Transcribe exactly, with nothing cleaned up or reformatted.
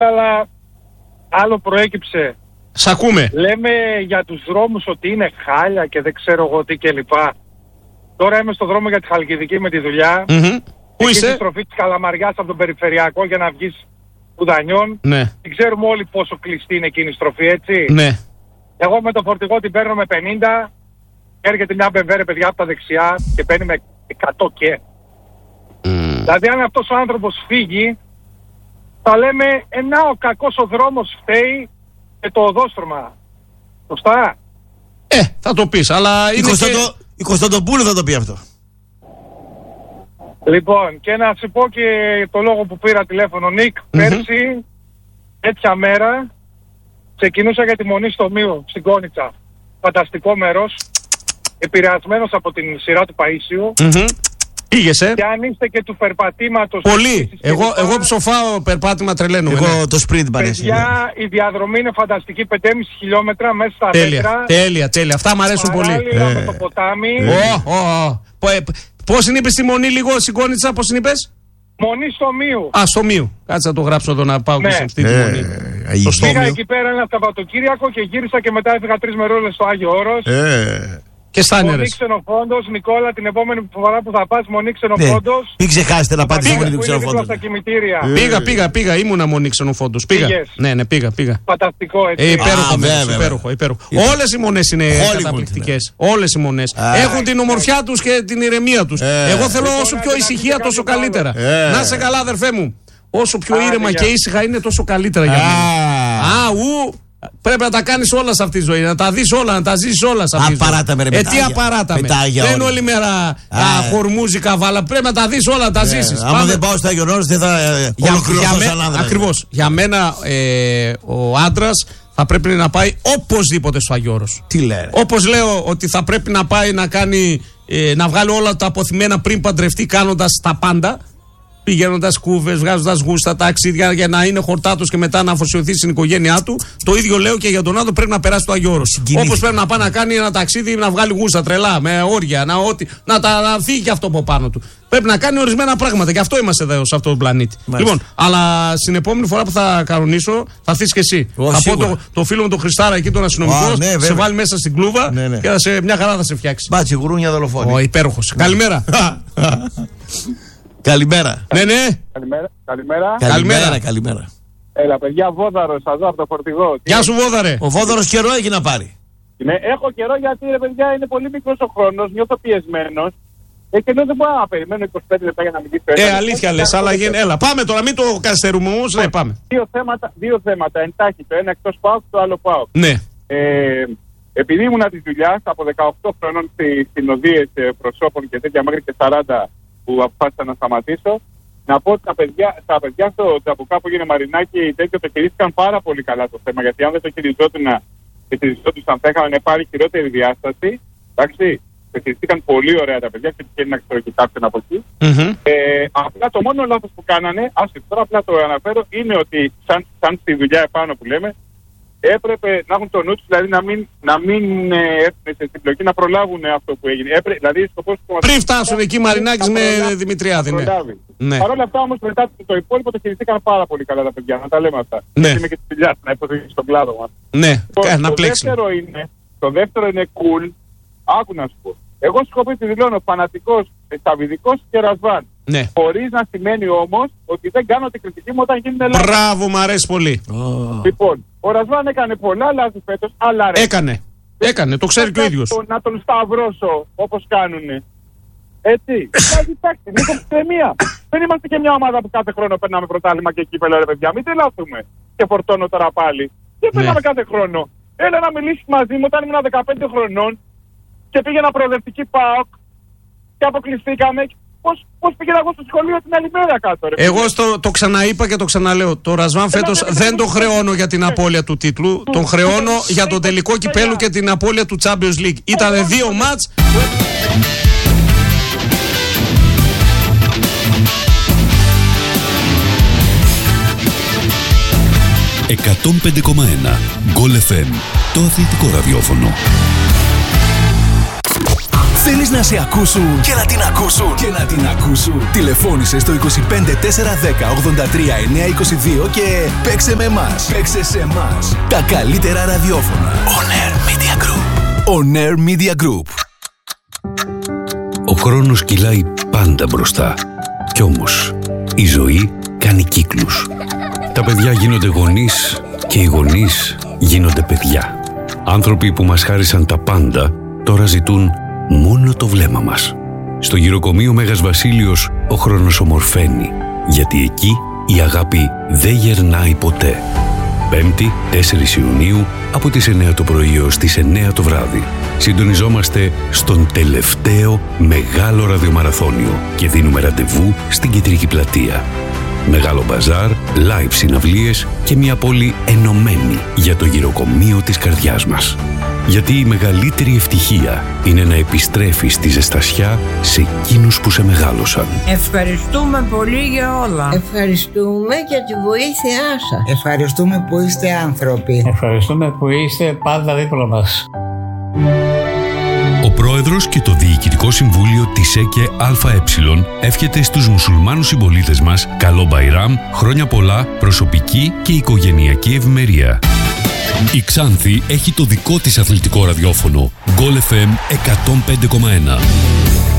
αλλά άλλο προέκυψε. Σ' ακούμε. Λέμε για τους δρόμους ότι είναι χάλια και δεν ξέρω εγώ τι κλπ. Τώρα είμαι στο δρόμο για τη Χαλκιδική με τη δουλειά. Mm-hmm. Πού είσαι? Τη στροφή της Καλαμαριάς από τον περιφερειακό για να βγεις Κουδανιών. Ναι. Δεν ξέρουμε όλοι πόσο κλειστή είναι εκείνη η στροφή, έτσι. Ναι. Εγώ με το φορτηγό την παίρνω με πενήντα. Έρχεται μια μπεμβέ, παιδιά, από τα δεξιά και παίρνει με εκατό και. Mm. Δηλαδή αν αυτός ο άνθρωπος φύγει, θα λέμε ενά ο κακός ο δρόμος φταίει και το οδόστρωμα. Σωστά. Ε, θα το πεις, αλλά είναι η, και... η Κωνσταντοπούλου θα το πει αυτό. Λοιπόν, και να σου πω και το λόγο που πήρα τηλέφωνο, Νίκ, mm-hmm. πέρσι, τέτοια μέρα, ξεκινούσα για τη Μονή στο Μείο, στην Κόνιτσα. Φανταστικό μέρος, επηρεασμένος από την σειρά του Παΐσιου. Mm-hmm. Πήγεσαι. Και αν είστε και του περπατήματος... Πολύ. Εγώ, εγώ ψοφάω περπάτημα, τρελαίνομαι. Εγώ ναι. το sprint παρέσει. Παιδιά, η διαδρομή είναι φανταστική, πέντε κόμμα πέντε χιλιόμετρα μέσα στα τέλεια, μέτρα. Τέλεια, τέλεια. Αυτά μου αρέσουν πολύ. Παράλληλα με το ποτάμι. Ω, ω, πώς είναι είπες τη Μονή λίγο, Σικόνιτσα, πώς είναι είπες? Μονή στο Μείο. Α, στο Μείο. Κάτσε να το γράψω εδώ να πάω ναι. και σε αυτή τη ε, Μονή. Ε, Πήγα εκεί πέρα ένα Σαββατοκύριακο και γύρισα και μετά έφυγα τρεις μερόλες στο Άγιο Όρος. Ε. Και στάνερες. Μονή Ξενοφόντος, Νικόλα, την επόμενη φορά που θα πας Μονή Ξενοφόντος. Ναι. Μην ξεχάσετε να πάτε στη Μονή του Ξενοφόντος. Ε. Πήγα, πήγα, πήγα. Ήμουνα Μονή Ξενοφόντος. Πήγα. Πήγες. Ναι, ναι, πήγα, πήγα. Φανταστικό, έτσι. Ε, υπέροχο, Α, μέρος, βέβαια, υπέροχο, υπέροχο. Όλες οι μονές είναι Hollywood, καταπληκτικές. Όλες οι μονές. Α, έχουν την ομορφιά τους και την ηρεμία τους. Ε. Εγώ θέλω Λοιπόν, όσο πιο να ησυχία, να τόσο κάνω καλύτερα. Ε. Να σε καλά, αδερφέ μου. Όσο πιο Άντε, ήρεμα γεια. και ήσυχα είναι, τόσο καλύτερα για μένα. Α, ου. Πρέπει να τα κάνεις όλα σε αυτή τη ζωή, να τα δεις όλα, να τα ζήσεις όλα σε αυτή τη ζωή. Απαράταμε, ρε, Ε, με τι τα απαράταμε. με τα Άγια Δεν είναι όρια. όλη μέρα Α, χορμούζι, καβάλα. Πρέπει να τα δεις όλα, να τα ζήσεις. Άμα δεν πάω στα Άγιον Όρος δεν θα ε, Για, ολοκληρωθώ για σαν μέ, άνδρας. ακριβώς. Για μένα ε, ο άντρας θα πρέπει να πάει οπωσδήποτε στο Άγιο Όρος. Τι λέει. Όπως λέω ότι θα πρέπει να πάει να κάνει, ε, να βγάλει όλα τα αποθυμένα πριν παντρευτεί, κάνοντας τα πάντα. Πηγαίνοντας κούβες, βγάζοντας γούστα, ταξίδια για να είναι χορτάτος και μετά να αφοσιωθεί στην οικογένειά του. Το ίδιο λέω και για τον άντρα, πρέπει να περάσει το Άγιο Όρος. Όπως πρέπει να πάει να κάνει ένα ταξίδι, να βγάλει γούστα τρελά, με όρια, να, ότι, να τα να φύγει και αυτό από πάνω του. Πρέπει να κάνει ορισμένα πράγματα. Γι' αυτό είμαστε εδώ σε αυτόν τον πλανήτη. Μάλιστα. Λοιπόν, αλλά στην επόμενη φορά που θα κανονίσω, θα έρθεις και εσύ. Ο, θα σίγουρα. πω το, το φίλο μου τον Χριστάρα εκεί, τον αστυνομικό, Α, ναι, σε βέβαια. βάλει μέσα στην κλούβα Ναι, ναι. και θα σε, μια χαρά θα σε φτιάξει. Μπάτσι, γουρούνια δολοφόνη. Ο υπέροχος. Καλημέρα. Καλημέρα. Ναι, ναι. Καλημέρα. Καλημέρα. Καλημέρα, καλημέρα. Έλα, παιδιά, Βόδαρος, εδώ από το φορτηγό. Γεια σου, Βόδαρε. Ο Βόδωρος καιρό έχει να πάρει. Ναι, έχω καιρό γιατί, ρε παιδιά, είναι πολύ μικρός ο χρόνος, νιώθω πιεσμένος. Ε, και λέω δεν μπορώ να περιμένω είκοσι πέντε λεπτά για να μιλήσω. Ε, αλήθεια λες, αλλά γίνει. Έλα, πάμε τώρα, μην το καθυστερούμε όμως. Ναι, πάμε. Δύο θέματα, δύο θέματα εντάχει. Το ένα εκτός ΠΑΟΚ, το άλλο ΠΑΟΚ. Ναι. Ε, επειδή ήμουνα τη δουλειά από δεκαοκτώ χρονών στις συνοδείες προσώπων και τέτοια μέχρι και σαράντα που αποφάσισα να σταματήσω, να πω ότι τα παιδιά, τα παιδιά στο Τζαμπουκά που έγινε Μαρινάκι τέτοιο το χειρίστηκαν πάρα πολύ καλά το θέμα. Γιατί αν δεν το χειριζόταν και χειριζόντουσαν θα είχαν πάρει χειρότερη διάσταση. Εντάξει, το χειριστήκαν πολύ ωραία τα παιδιά και τυχαίνει να ξεροκοιτάξουν από εκεί. Mm-hmm. Ε, απλά το μόνο λάθος που κάνανε, άσχετο τώρα απλά το αναφέρω, είναι ότι σαν, σαν στη δουλειά επάνω που λέμε, έπρεπε να έχουν το νου τους, δηλαδή να μην, να μην ε, έρθουν στην συμπλοκή, να προλάβουν αυτό που έγινε. Έπρεπε, δηλαδή, σκοπός του Πριν φτάσουν εκεί Μαρινάκης με Δημητριάδη. Ναι. Ναι. Παρ' όλα αυτά όμως μετά το υπόλοιπο το χειριστήκαν πάρα πολύ καλά τα παιδιά, να τα λέμε αυτά. Ναι. Είμαι και στη δουλειά, να υποθέσει στον κλάδο μας. Ναι, Το, να το, πλέξει. δεύτερο είναι, το δεύτερο είναι cool, άκου να σου πω. Εγώ σκοπό τη δηλώνω φανατικός, σταβιδικός και ρασβάν. Ναι. Χωρίς να σημαίνει όμως ότι δεν κάνω την κριτική μου όταν γίνουν λάθη. Μπράβο, μου αρέσει πολύ. Oh. Λοιπόν, ο Ρασβάν έκανε πολλά λάθη φέτος, αλλά ρε, Έκανε. Έκανε, το ξέρει και ο ίδιος. να, να τον σταυρώσω όπως κάνουνε. Έτσι. Δηλαδή, εντάξει, λίγο ψεμία. Δεν είμαστε και μια ομάδα που κάθε χρόνο περνάμε πρωτάθλημα και κύπελλο, ρε παιδιά. Μην τρελαθούμε. Και φορτώνω τώρα πάλι. Δεν περνάμε Ναι. κάθε χρόνο. Έλα να μιλήσεις μαζί μου όταν ήμουν δεκαπέντε χρονών και πήγαινα προοδευτική ΠΑΟΚ και αποκλειστήκαμε. Πώς, πώς πήγαινα εγώ στο σχολείο την άλλη μέρα κάτω, ρε. Εγώ στο, το ξαναείπα και το ξαναλέω. Το Ρασβάν φέτος δεν τον χρεώνω για την απώλεια του τίτλου. Τον χρεώνω για το τελικό κυπέλου και την απώλεια του Champions League. Ήτανε δύο μάτς. εκατόν πέντε κόμμα ένα Γκολ εφ εμ, το αθλητικό ραδιόφωνο. Θέλεις να σε ακούσουν και να την ακούσουν και να την ακούσουν. Τηλεφώνησε στο είκοσι πέντε τετρακόσια δέκα ογδόντα τρία εννιακόσια είκοσι δύο και παίξε με εμάς. Παίξε σε εμάς. Τα καλύτερα ραδιόφωνα. On Air Media Group. On Air Media Group. Ο χρόνος κυλάει πάντα μπροστά. Κι όμως η ζωή κάνει κύκλους. Τα παιδιά γίνονται γονείς και οι γονείς γίνονται παιδιά. Άνθρωποι που μας χάρισαν τα πάντα τώρα ζητούν μόνο το βλέμμα μας. Στο γυροκομείο Μέγας Βασίλειος ο χρόνος ομορφαίνει, γιατί εκεί η αγάπη δεν γερνάει ποτέ. Πέμπτη, τέσσερις Ιουνίου, από τις εννέα το πρωί έως τις εννέα το βράδυ. Συντονιζόμαστε στον τελευταίο μεγάλο ραδιομαραθώνιο και δίνουμε ραντεβού στην Κεντρική Πλατεία. Μεγάλο μπαζάρ, live συναυλίες και μια πόλη ενωμένη για το γυροκομείο της καρδιάς μας. Γιατί η μεγαλύτερη ευτυχία είναι να επιστρέφεις τη ζεστασιά σε εκείνους που σε μεγάλωσαν. Ευχαριστούμε πολύ για όλα. Ευχαριστούμε για τη βοήθειά σας. Ευχαριστούμε που είστε άνθρωποι. Ευχαριστούμε που είστε πάντα δίπλα μας. Ο πρόεδρος και το Διοικητικό Συμβούλιο της ΕΚΕ ΑΕ εύχεται στους μουσουλμάνους συμπολίτες μας καλό Μπαϊράμ, χρόνια πολλά, προσωπική και οικογενειακή ευημερία. Η Ξάνθη έχει το δικό της αθλητικό ραδιόφωνο Goal εφ εμ εκατόν πέντε κόμμα ένα.